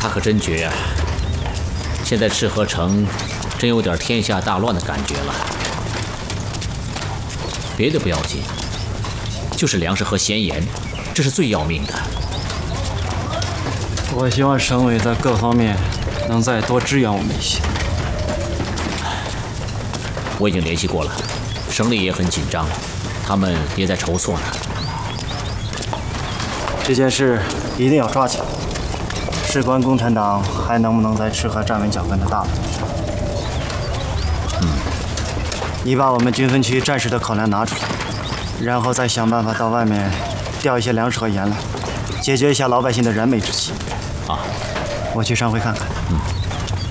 他可真绝啊！现在赤河城真有点天下大乱的感觉了。别的不要紧，就是粮食和咸盐，这是最要命的。 我希望省委在各方面能再多支援我们一些。 我已经联系过了，省里也很紧张，他们也在筹措呢。 这件事一定要抓起来，事关共产党还能不能在赤河站稳脚跟的大问题。你把我们军分区战时的口粮拿出来，然后再想办法到外面调一些粮食和盐来，解决一下老百姓的燃眉之急。 啊， 我去上会看看。